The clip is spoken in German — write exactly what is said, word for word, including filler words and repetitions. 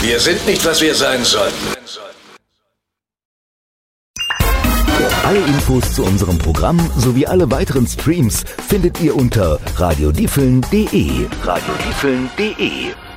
Wir sind nicht, was wir sein sollten. Alle Infos zu unserem Programm sowie alle weiteren Streams findet ihr unter radiodiefeln punkt de. radiodiefeln punkt de